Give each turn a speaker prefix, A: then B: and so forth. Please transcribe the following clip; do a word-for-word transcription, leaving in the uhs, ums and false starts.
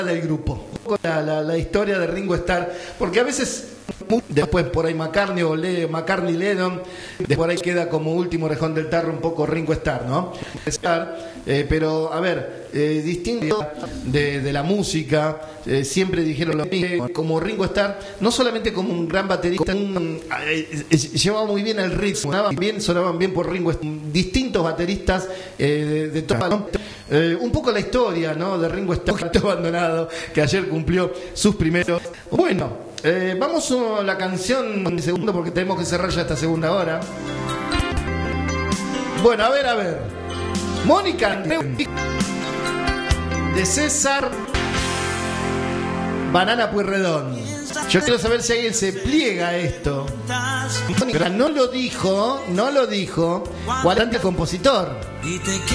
A: del grupo, la, la, la historia de Ringo Starr, porque a veces después por ahí McCartney o Le, McCartney Lennon, después por ahí queda como último rejón del tarro un poco Ringo Starr, ¿no? Eh, pero a ver, eh, distinto de, de la música, eh, siempre dijeron lo mismo, como Ringo Starr, no solamente como un gran baterista, un, eh, eh, llevaba muy bien el ritmo, sonaban bien, sonaban bien por Ringo Starr, distintos bateristas eh, de, de todo. Eh, un poco la historia, ¿no?, de Ringo Starr, abandonado, que ayer cumplió sus primeros. Bueno, eh, vamos a la canción de segundo porque tenemos que cerrar ya esta segunda hora. Bueno, a ver, a ver. Mónica Andreu, de César Banana Pueyrredón. Yo quiero saber si alguien se pliega a esto. Mónica no lo dijo, no lo dijo. ¿Cuál es el compositor?